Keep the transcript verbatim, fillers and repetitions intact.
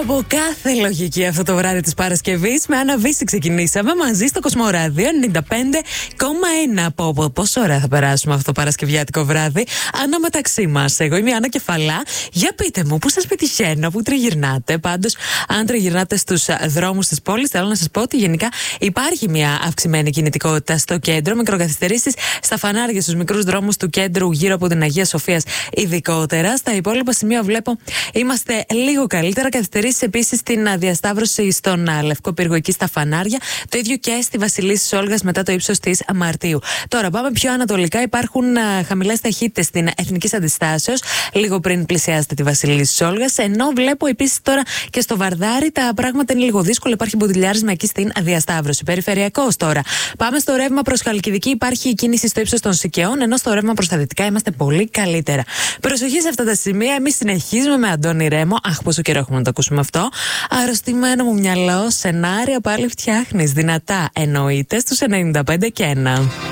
Από κάθε λογική αυτό το βράδυ της Παρασκευής, με Άννα Βύση ξεκινήσαμε μαζί στο Κοσμοράδιο ενενήντα πέντε κόμμα ένα. Από, από πόσο ωραία θα περάσουμε αυτό το παρασκευιάτικο βράδυ, Άννα μεταξύ μας. Εγώ είμαι η Άννα Κεφαλά. Για πείτε μου, πού σας πετυχαίνω, πού τριγυρνάτε. Πάντως, αν τριγυρνάτε στους δρόμους της πόλης, θέλω να σας πω ότι γενικά υπάρχει μια αυξημένη κινητικότητα στο κέντρο. Μικροκαθυστερήσεις στα φανάρια, στους μικρούς δρόμους του κέντρου, γύρω από την Αγία Σοφίας ειδικότερα. Στα υπόλοιπα σημεία βλέπω είμαστε λίγο καλύτερα. Καθυστερήσεις επίσης στην διασταύρωση στον Λευκό Πύργο, εκεί στα φανάρια. Το ίδιο και στη Βασιλίσσης Όλγας μετά το ύψος της Μαρτίου. Τώρα πάμε πιο ανατολικά. Υπάρχουν χαμηλές ταχύτητες στην Εθνικής Αντιστάσεως, λίγο πριν πλησιάσετε τη Βασιλίσσης Όλγας. Ενώ βλέπω επίσης τώρα και στο Βαρδάρι τα πράγματα είναι λίγο δύσκολα. Υπάρχει μποτιλιάρισμα εκεί στην διασταύρωση. Περιφερειακός τώρα. Πάμε στο ρεύμα προς Χαλκιδική. Υπάρχει κίνηση στο ύψος των Σικαιών, ενώ στο ρεύμα προς τα δυτικά είμαστε πολύ καλύτερα. Προσοχή σε αυτά τα σημεία. Εμείς συνεχίζουμε με Αντώνη Ρέμο. Αχ, πόσο καιρό έχουμε να το ακούσουμε αυτό. Αρρωστημένο μου μυαλό, σενάρια πάλι φτιάχνεις. Δυνατά εννοείται στους ενενήντα πέντε και ένα.